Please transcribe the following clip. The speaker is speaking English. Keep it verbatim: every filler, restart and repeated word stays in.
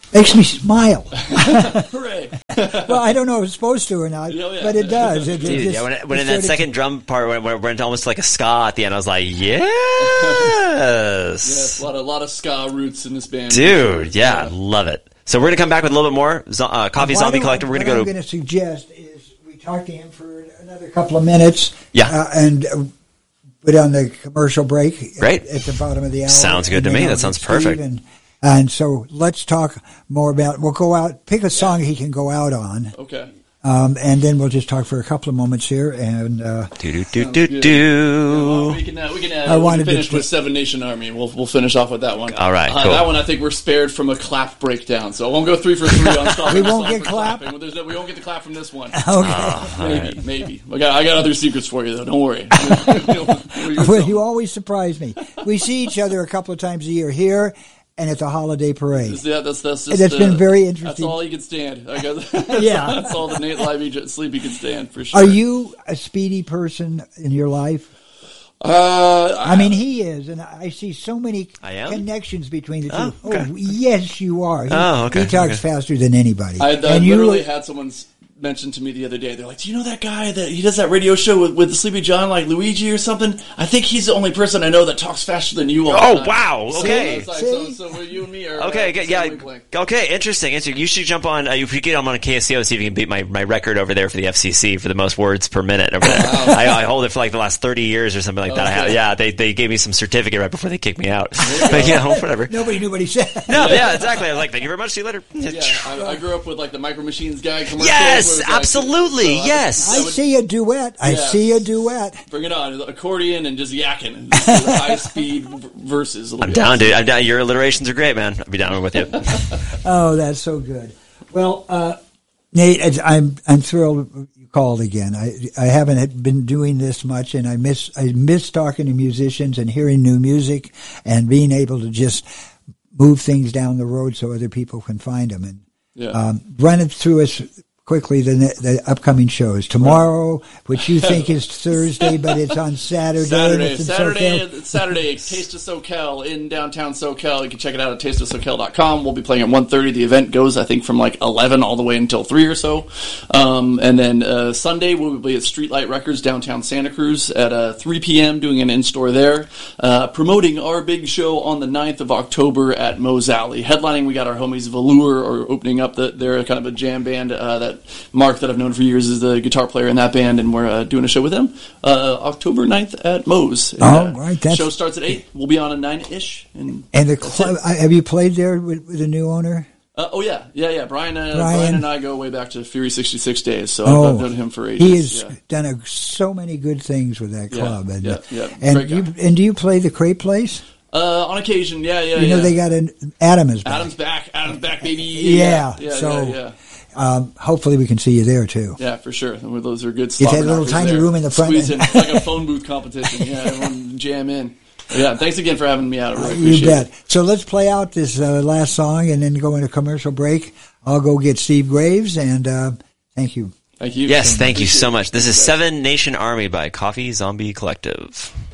makes me smile. Hooray. Well, I don't know if it's supposed to or not, Yeah, yeah. but it does. It, it Dude, just, yeah, when, it, when it in that sort of- second drum part, when it went almost like a ska at the end, I was like, yes. Yes, a lot of, a lot of ska roots in this band. Dude, yeah, I love it. So we're going to come back with a little bit more. Zo- uh, Coffee Why Zombie don't I- Collective. We're what going I'm to going go to suggest is we talk to him for another couple of minutes. Yeah. Uh, and uh, put on the commercial break Great. at, at the bottom of the hour. Sounds good And to then me. I'll That get sounds Steve perfect. And, and so let's talk more about, we'll go out, pick a song he can go out on. Okay. Um, and then we'll just talk for a couple of moments here. And uh, do, do, do, Sounds do, good. do. Well, we can, uh, we can, uh, I we wanted can finish to- with Seven Nation Army. We'll we'll finish off with that one. All right, Uh, cool. That one I think we're spared from a clap breakdown, so I won't go three for three on stop. We and won't stop get for clap? clapping. There's no, we won't get the clap from this one. okay. Maybe, maybe. I got I got other secrets for you though. Don't worry. Well, you always surprise me. We see each other a couple of times a year here and at the holiday parade. Yeah, that's that's just, That's been uh, very That's interesting. all he can stand. I guess. that's, Yeah. that's all the Nate Lively sleep he can stand for sure. Are you a Speedy person in your life? Uh, I mean, he is, and I see so many I am? connections between the two. Oh, okay. Oh, yes, you are. He, Oh, okay, he talks okay. faster than anybody. I, I and you, literally had someone s- mention to me the other day. They're like, "Do you know that guy that he does that radio show with, with Sleepy John, like Luigi or something? I think he's the only person I know that talks faster than you all." the Oh, time." wow. So Okay. it's like, so, See? so we're- you and me are Okay, uh, good, same yeah. wavelength. Okay, interesting. interesting. You should jump on. Uh, if you get on on K S C O, see if you can beat my, my record over there for the F C C for the most words per minute. Over there. I, I hold it for like the last thirty years or something like that. I have, Okay. yeah, they they gave me some certificate right before they kicked me out. But yeah, whatever. nobody knew what he said. No, yeah, exactly. I was like, thank you very much. See you later. Yeah, I, I grew up with like the Micro Machines guy commercial. Yes, where it's like- absolutely, so I- yes. I would- see a duet. I Yes. see a duet. Bring it on, accordion and just yakking, high speed verses. I'm down, dude. I'm down. Your alliterations are great, man. I'll be down with you. Oh, that's so good. Well, uh, Nate, it's- I'm I'm thrilled you called again. I I haven't been doing this much, and I miss I miss talking to musicians and hearing new music and being able to just move things down the road so other people can find them. And Yeah. um, run it through us quickly. The the upcoming shows tomorrow, which you think is Thursday, but it's on Saturday. and Saturday, it's in Saturday, SoCal. it's Saturday, Taste of SoCal in downtown SoCal. You can check it out at taste of socal dot com. We'll be playing at one thirty. The event goes, I think, from like eleven all the way until three or so. Um, and then uh, Sunday, we'll be at Streetlight Records downtown Santa Cruz at uh, three p.m. doing an in-store there, uh, promoting our big show on the ninth of October at Moe's Alley. Headlining, we got our homies Velour, or opening up. The, they're kind of a jam band uh, that Mark, that I've known for years, is the guitar player in that band, and we're uh, doing a show with him uh, October ninth at Moe's. And, Oh, uh, right, that's- show starts at eight. We'll be on at nine-ish. And, And the club, I- have you played there with, with the new owner? uh, oh, yeah. Yeah, yeah. Brian, uh, Brian. Brian and I go way back to Fury sixty-six days, so Oh, I've, I've known him for ages. He has yeah. done a, so many good things with that Yeah, club. and yeah, yeah. and Great you guy. and do you play the Crepe Place? Uh, on occasion, yeah, yeah, You yeah. know they got an Adam is back. Adam's back. Adam's back, baby. Yeah, Yeah, so- yeah, yeah. Um, hopefully we can see you there too. Yeah, for sure. Those are good. Get that slobber little knockers tiny there. room in the front. Squeeze in. It's like a phone booth competition. Yeah, everyone jam in. Yeah, thanks again for having me out. I really You appreciate bet. it. So let's play out this uh, last song and then go into commercial break. I'll go get Steve Graves and uh, thank you. Thank you. Yes, thank you Appreciate so it. much. This is Thanks, guys. Seven Nation Army by Coffee Zombie Collective.